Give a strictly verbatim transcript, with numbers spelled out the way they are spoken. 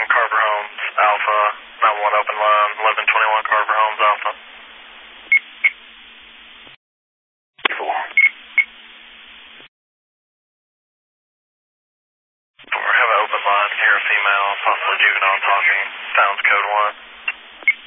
Carver Homes, Alpha, nine one open line, eleven twenty-one Carver Homes, Alpha. We have an open line here, a female, possibly juvenile talking, sounds code one.